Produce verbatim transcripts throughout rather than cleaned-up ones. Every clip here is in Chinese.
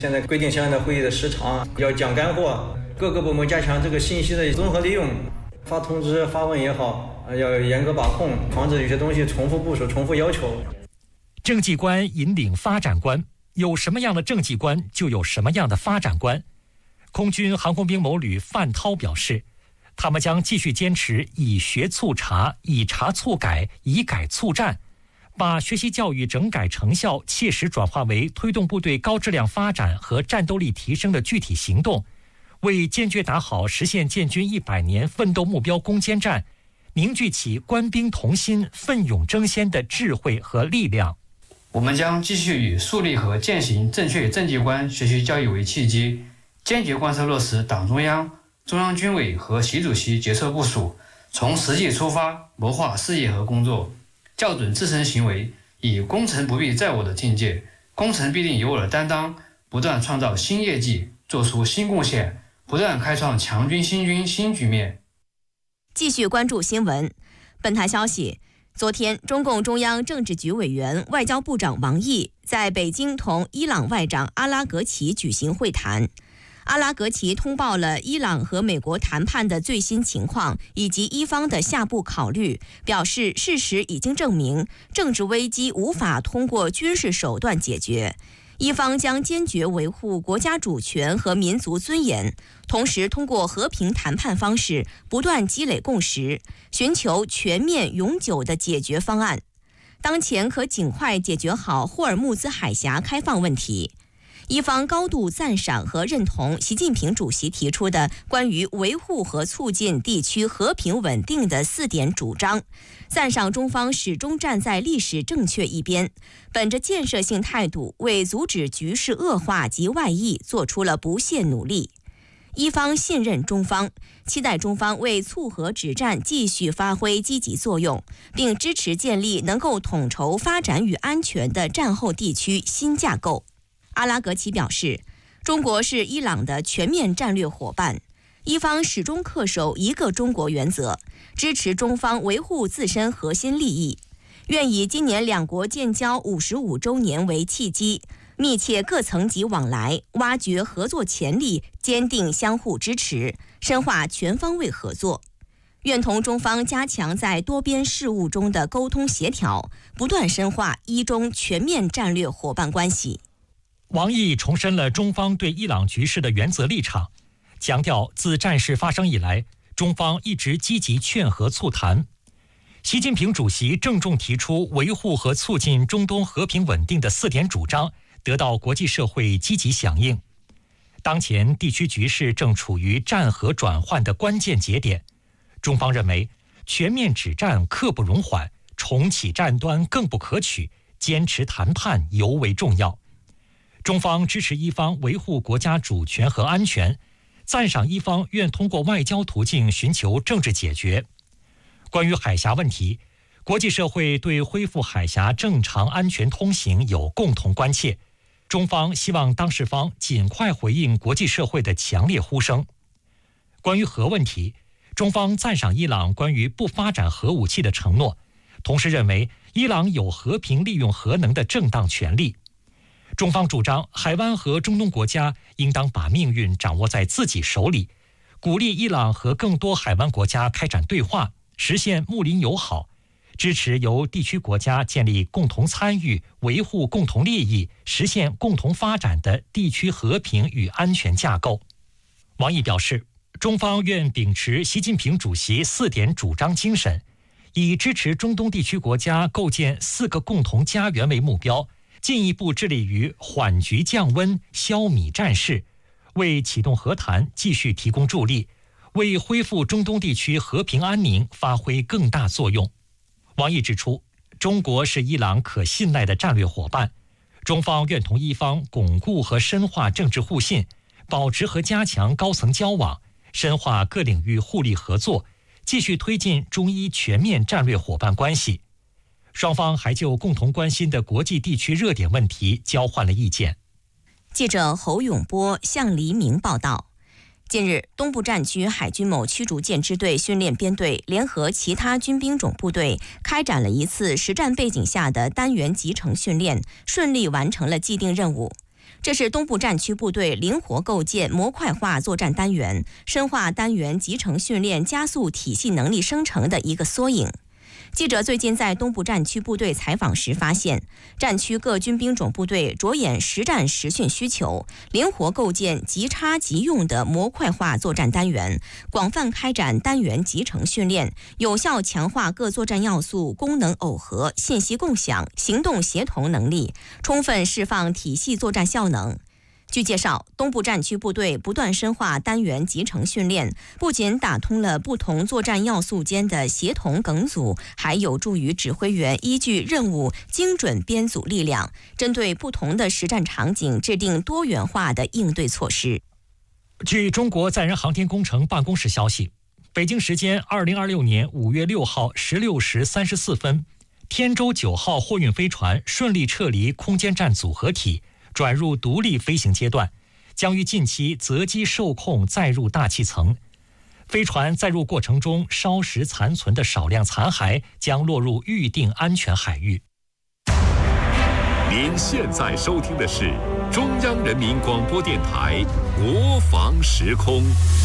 现在规定相应的会议的时长，要讲干货，各个部门加强这个信息的综合利用，发通知、发问也好，要严格把控，防止有些东西重复部署、重复要求。 政绩观引领发展观，有什么样的政绩观，就有什么样的发展观。空军航空兵某旅范涛表示，他们将继续坚持以学促察、以察促改、以改促战，把学习教育整改成效切实转化为推动部队高质量发展和战斗力提升的具体行动，为坚决打好实现建军一百年奋斗目标攻坚战，凝聚起官兵同心、奋勇争先的智慧和力量。 我们将继续以树立和践行正确政绩观学习教育为契机，坚决贯彻落实党中央、中央军委和习主席决策部署，从实际出发，谋划事业和工作，校准自身行为，以功成不必在我的境界，功成必定有我的担当，不断创造新业绩，做出新贡献，不断开创强军新军新局面。 继续关注新闻。本台消息，昨天，中共中央政治局委员、外交部长王毅在北京同伊朗外长阿拉格齐举行会谈。阿拉格齐通报了伊朗和美国谈判的最新情况以及伊方的下步考虑，表示事实已经证明政治危机无法通过军事手段解决，伊方将坚决维护国家主权和民族尊严，同时通过和平谈判方式不断积累共识，寻求全面永久的解决方案。当前可尽快解决好霍尔木兹海峡开放问题。伊方高度赞赏和认同习近平主席提出的关于维护和促进地区和平稳定的四点主张，赞赏中方始终站在历史正确一边，本着建设性态度，为阻止局势恶化及外溢做出了不懈努力。伊方信任中方，期待中方为促和止战继续发挥积极作用，并支持建立能够统筹发展与安全的战后地区新架构。阿拉格齐表示，中国是伊朗的全面战略伙伴，伊方始终恪守一个中国原则，支持中方维护自身核心利益，愿以今年两国建交五十五周年为契机，密切各层级往来，挖掘合作潜力，坚定相互支持，深化全方位合作。愿同中方加强在多边事务中的沟通协调，不断深化伊中全面战略伙伴关系。 王毅重申了中方对伊朗局势的原则立场，强调自战事发生以来，中方一直积极劝和促谈。习近平主席郑重提出维护和促进中东和平稳定的四点主张，得到国际社会积极响应。当前地区局势正处于战和转换的关键节点，中方认为全面止战刻不容缓，重启战端更不可取，坚持谈判尤为重要。中方支持伊方维护国家主权和安全，赞赏伊方愿通过外交途径寻求政治解决。关于海峡问题，国际社会对恢复海峡正常安全通行有共同关切，中方希望当事方尽快回应国际社会的强烈呼声。关于核问题，中方赞赏伊朗关于不发展核武器的承诺，同时认为伊朗有和平利用核能的正当权利。中方主张海湾和中东国家应当把命运掌握在自己手里，鼓励伊朗和更多海湾国家开展对话，实现睦邻友好，支持由地区国家建立共同参与、维护共同利益、实现共同发展的地区和平与安全架构。王毅表示，中方愿秉持习近平主席四点主张精神，以支持中东地区国家构建四个共同家园为目标，进一步致力于缓局降温、消弭战事，为启动和谈继续提供助力，为恢复中东地区和平安宁发挥更大作用。王毅指出，中国是伊朗可信赖的战略伙伴，中方愿同伊方巩固和深化政治互信，保持和加强高层交往，深化各领域互利合作，继续推进中伊全面战略伙伴关系。双方还就共同关心的国际地区热点问题交换了意见。 记者侯永波向黎明报道，近日，东部战区海军某驱逐舰支队训练编队联合其他军兵种部队开展了一次实战背景下的单元集成训练，顺利完成了既定任务。 这是东部战区部队灵活构建模块化作战单元、深化单元集成训练、加速体系能力生成的一个缩影。记者最近在东部战区部队采访时发现，战区各军兵种部队着眼实战实训需求，灵活构建即插即用的模块化作战单元，广泛开展单元集成训练，有效强化各作战要素功能耦合、信息共享、行动协同能力，充分释放体系作战效能。据介绍，东部战区部队不断深化单元集成训练，不仅打通了不同作战要素间的协同梗阻，还有助于指挥员依据任务精准编组力量，针对不同的实战场景制定多元化的应对措施。 据中国载人航天工程办公室消息，北京时间二零二六年五月六号十六时三十四分，天舟九号货运飞船顺利撤离空间站组合体，转入独立飞行阶段，将于近期择机受控载入大气层。飞船载入过程中烧蚀残存的少量残骸将落入预定安全海域。 您现在收听的是中央人民广播电台国防时空。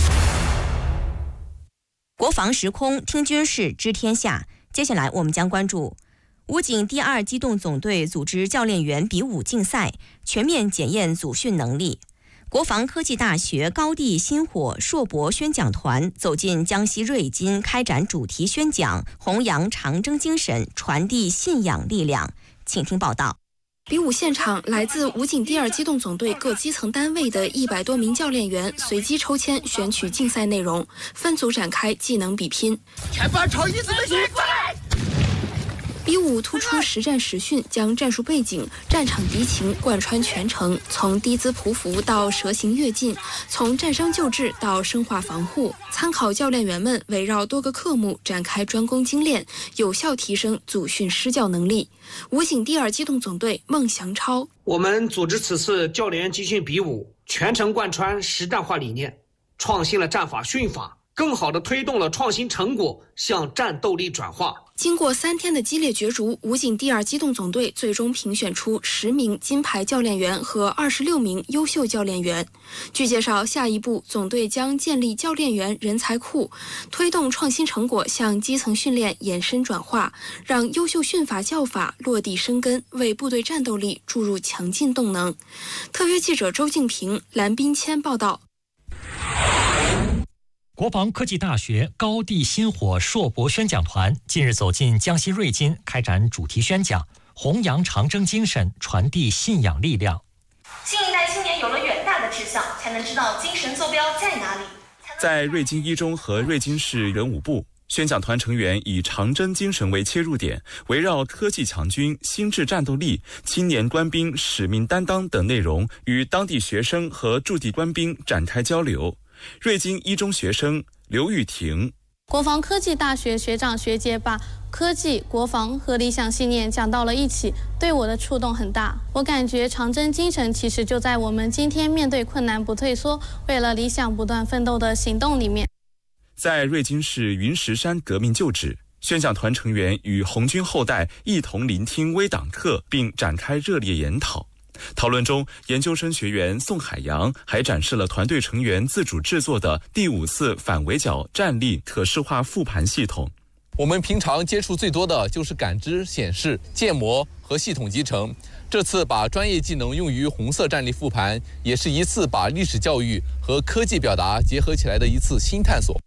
国防时空，听军事知天下。接下来我们将关注武警第二机动总队组织教练员比武竞赛，全面检验组训能力。国防科技大学高地薪火硕博宣讲团走进江西瑞金，开展主题宣讲，弘扬长征精神，传递信仰力量。请听报道。 比武现场，来自武警第二机动总队各基层单位的一百多名教练员随机抽签选取竞赛内容，分组展开技能比拼。 前方朝一字的行过来。 比武突出实战实训，将战术背景、战场敌情贯穿全程，从低姿匍匐到蛇形跃进，从战伤救治到生化防护。参考教练员们围绕多个科目展开专攻精练，有效提升组训施教能力。武警第二机动总队孟祥超： 我们组织此次教练集训比武，全程贯穿实战化理念，创新了战法训法，更好地推动了创新成果向战斗力转化。 经过三天的激烈角逐，武警第二机动总队最终评选出十名金牌教练员和二十六名优秀教练员。据介绍，下一步总队将建立教练员人才库，推动创新成果向基层训练延伸转化，让优秀训法教法落地生根，为部队战斗力注入强劲动能。特约记者周静平、蓝斌谦报道。 国防科技大学高地薪火硕博宣讲团近日走进江西瑞金，开展主题宣讲，弘扬长征精神，传递信仰力量。 新一代青年有了远大的志向，才能知道精神坐标在哪里。 在瑞金一中和瑞金市人武部，宣讲团成员以长征精神为切入点，围绕科技强军、心智战斗力、青年官兵使命担当等内容，与当地学生和驻地官兵展开交流。瑞金一中学生刘玉婷： 国防科技大学学长学姐把科技、国防和理想信念讲到了一起，对我的触动很大。我感觉长征精神其实就在我们今天面对困难不退缩，为了理想不断奋斗的行动里面。 在瑞金市云石山革命旧址，宣讲团成员与红军后代一同聆听微党课，并展开热烈研讨。讨论中，研究生学员宋海洋还展示了团队成员自主制作的第五次反围剿战力可视化复盘系统。 我们平常接触最多的就是感知、显示、建模和系统集成。这次把专业技能用于红色战力复盘，也是一次把历史教育和科技表达结合起来的一次新探索。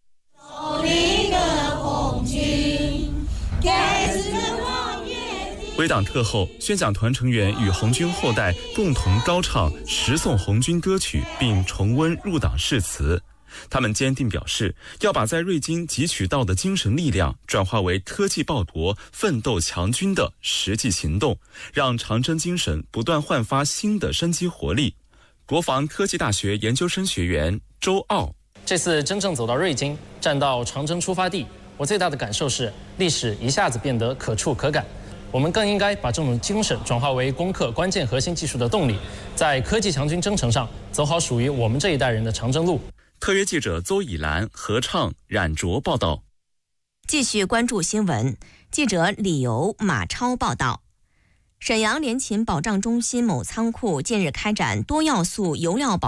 微党课后，宣讲团成员与红军后代共同高唱十颂红军歌曲，并重温入党誓词。他们坚定表示，要把在瑞金汲取到的精神力量转化为科技报国、奋斗强军的实际行动，让长征精神不断焕发新的生机活力。国防科技大学研究生学员周傲： 这次真正走到瑞金，站到长征出发地，我最大的感受是，历史一下子变得可触可感。我们更应该把这种精神转化为攻克关键核心技术的动力，在科技强军征程上走好属于我们这一代人的长征路。 特约记者邹以兰、合唱、冉卓报道。 继续关注新闻，记者李由、马超报道。 沈阳联勤保障中心某仓库近日开展多要素油料保